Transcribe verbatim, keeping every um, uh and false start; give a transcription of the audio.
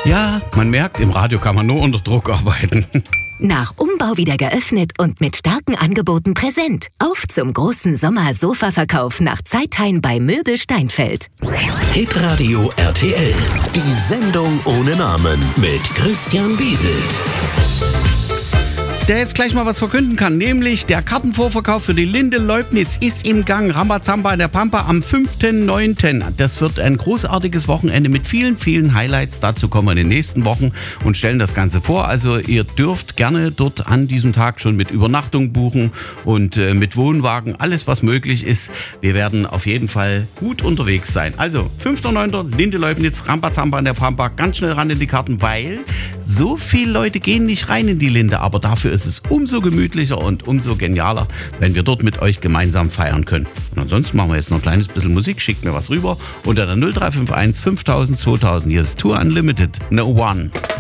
Ja, man merkt, im Radio kann man nur unter Druck arbeiten. Nach Umbau wieder geöffnet und mit starken Angeboten präsent. Auf zum großen Sommer-Sofa-Verkauf nach Zeithain bei Möbel Steinfeld. Hitradio R T L. Die Sendung ohne Namen mit Christian Bieselt. Der jetzt gleich mal was verkünden kann, nämlich der Kartenvorverkauf für die Linde Leubnitz ist im Gang. Rambazamba in der Pampa am fünften neunten Das wird ein großartiges Wochenende mit vielen, vielen Highlights. Dazu kommen wir in den nächsten Wochen und stellen das Ganze vor. Also ihr dürft gerne dort an diesem Tag schon mit Übernachtung buchen und äh, mit Wohnwagen, alles was möglich ist. Wir werden auf jeden Fall gut unterwegs sein. Also fünften neunten Linde Leubnitz, Rambazamba in der Pampa. Ganz schnell ran in die Karten, weil so viele Leute gehen nicht rein in die Linde, aber dafür ist es umso gemütlicher und umso genialer, wenn wir dort mit euch gemeinsam feiern können. Und ansonsten machen wir jetzt noch ein kleines bisschen Musik, schickt mir was rüber unter der null drei fünf eins fünftausend zweitausend. Hier ist Tour Unlimited, No One.